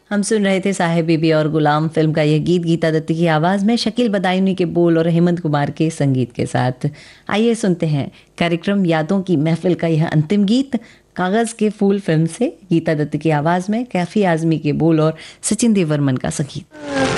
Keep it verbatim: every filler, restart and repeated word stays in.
हम सुन रहे थे साहिब बीबी और गुलाम फिल्म का यह गीत गीता दत्त की आवाज़ में, शकील बदायूनी के बोल और हेमंत कुमार के संगीत के साथ। आइए सुनते हैं कार्यक्रम यादों की महफिल का यह अंतिम गीत कागज़ के फूल फिल्म से, गीता दत्त की आवाज़ में कैफी आज़मी के बोल और सचिन देव वर्मन का संगीत।